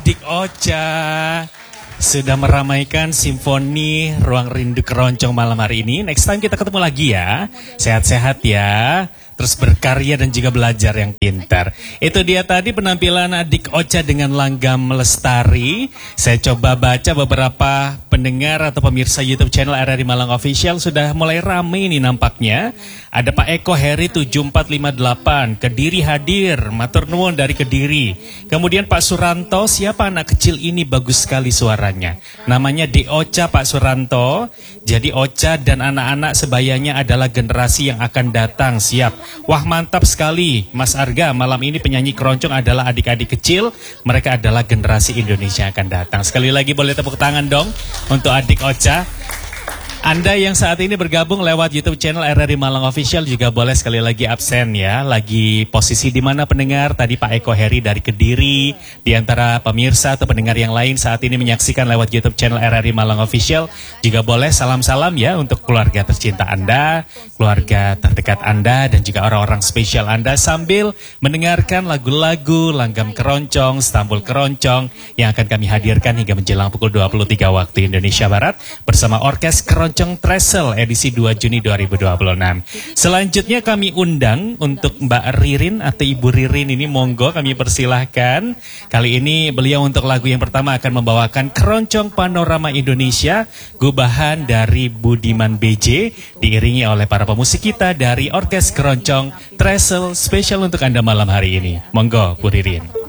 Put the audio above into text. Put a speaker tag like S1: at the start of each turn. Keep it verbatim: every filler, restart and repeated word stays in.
S1: Adik Ocha sudah meramaikan simfoni Ruang Rindu Keroncong malam hari ini. Next time kita ketemu lagi ya. Sehat-sehat ya. Terus berkarya dan juga belajar yang pintar. Itu dia tadi penampilan Adik Ocha dengan Langgam Lestari. Saya coba baca beberapa pendengar atau pemirsa YouTube channel R R I Malang Official. Sudah mulai rame ini nampaknya. Ada Pak Eko Heri tujuh empat lima delapan. Kediri hadir. Matur nuwun dari Kediri. Kemudian Pak Suranto. Siapa anak kecil ini? Bagus sekali suaranya. Namanya De Ocha Pak Suranto. Jadi Ocha dan anak-anak sebayanya adalah generasi yang akan datang. Siap. Wah mantap sekali Mas Arga, malam ini penyanyi keroncong adalah adik-adik kecil. Mereka adalah generasi Indonesia yang akan datang. Sekali lagi boleh tepuk tangan dong untuk Adik Ocha. Anda yang saat ini bergabung lewat YouTube channel R R I Malang Official juga boleh sekali lagi absen ya. Lagi posisi di mana pendengar? Tadi Pak Eko Heri dari Kediri. Di antara pemirsa atau pendengar yang lain saat ini menyaksikan lewat YouTube channel R R I Malang Official. Juga boleh salam-salam ya untuk keluarga tercinta Anda, keluarga terdekat Anda, dan juga orang-orang spesial Anda. Sambil mendengarkan lagu-lagu Langgam Keroncong, Stambul Keroncong yang akan kami hadirkan hingga menjelang pukul dua puluh tiga waktu Indonesia Barat. Bersama Orkes Keroncong Tresel edisi dua Juni dua ribu dua puluh enam. Selanjutnya kami undang untuk Mbak Ririn atau Ibu Ririn ini, monggo kami persilahkan. Kali ini beliau untuk lagu yang pertama akan membawakan Keroncong Panorama Indonesia, gubahan dari Budiman B J, diiringi oleh para pemusik kita dari Orkes Keroncong Tresel, spesial untuk Anda malam hari ini. Monggo Bu Ririn.